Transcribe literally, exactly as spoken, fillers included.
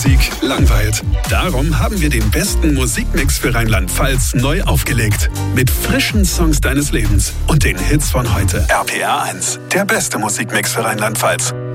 Musik langweilt. Darum haben wir den besten Musikmix für Rheinland-Pfalz neu aufgelegt. Mit frischen Songs deines Lebens und den Hits von heute. R P R eins, der beste Musikmix für Rheinland-Pfalz.